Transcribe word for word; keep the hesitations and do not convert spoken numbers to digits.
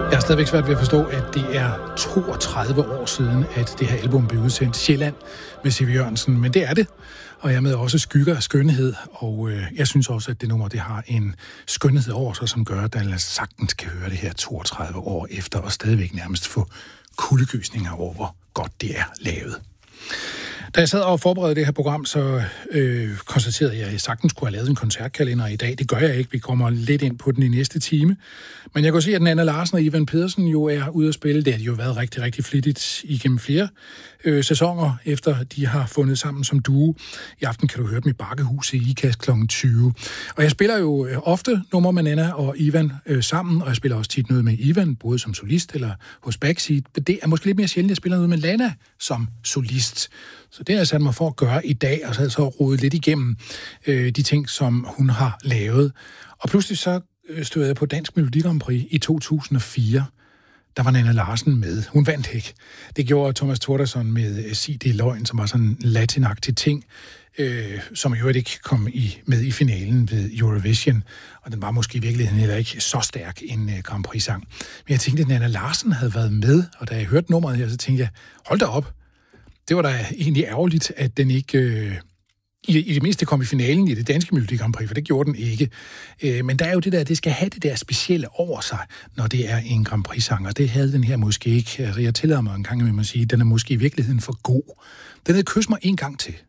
Jeg har stadigvæk svært ved at forstå, at det er toogtredive år siden, at det her album blev udsendt. Sjælland med C V Jørgensen, men det er det. Og jeg med også skygger af skønhed, og øh, jeg synes også, at det nummer det har en skønhed over sig, som gør, at man sagtens kan høre det her toogtredive år efter, og stadigvæk nærmest få kuldegysninger over, hvor godt det er lavet. Da jeg sad og forberedte det her program, så øh, konstaterede jeg, at jeg sagtens kunne have lavet en koncertkalender i dag. Det gør jeg ikke. Vi kommer lidt ind på den i næste time. Men jeg kan se, at Nanna Larsen og Ivan Pedersen jo er ude at spille. Det har de jo været rigtig, rigtig flittigt igennem flere øh, sæsoner, efter de har fundet sammen som duo. I aften kan du høre dem i Bakkehuset i IKAST klokken tyve. Og jeg spiller jo øh, ofte numre med Nanna og Ivan øh, sammen, og jeg spiller også tit noget med Ivan, både som solist eller hos Backseat. Men det er måske lidt mere sjældent, at jeg spiller noget med Lana som solist. Så det har jeg sat mig for at gøre i dag, og så har jeg så rodet lidt igennem øh, de ting, som hun har lavet. Og pludselig så øh, stod jeg på Dansk Melodi Grand Prix i to tusind og fire. Der var Nanna Larsen med. Hun vandt ikke. Det gjorde Thomas Thordarson med Sig det løgn, som var sådan en latinagtig ting, øh, som i øvrigt ikke kom i, med i finalen ved Eurovision. Og den var måske i virkeligheden heller ikke så stærk en øh, Grand Prix-sang. Men jeg tænkte, at Nanna Larsen havde været med, og da jeg hørte nummeret her, så tænkte jeg, hold da op. Det var da egentlig ærgerligt, at den ikke øh, i, i det mindste kom i finalen i det danske Melodi Grand Prix, for det gjorde den ikke. Øh, men der er jo det der, det skal have det der specielle over sig, når det er en Grand Prix-sang, og det havde den her måske ikke. Altså, jeg tillader mig en gang med at sige, at den er måske i virkeligheden for god. Den havde kysset mig en gang til.